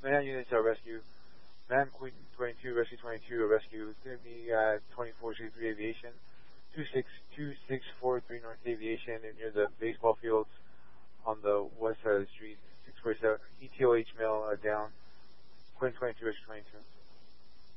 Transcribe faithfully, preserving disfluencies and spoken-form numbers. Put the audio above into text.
Man units are rescue. Man Queen twenty-two, rescue twenty-two, rescue. It's going to be uh, twenty-four sixty-three Aviation, two six two six four three North Aviation, and near the baseball fields on the west side of the street. six four seven E T O H mail uh, down. Queen twenty-two, rescue twenty-two.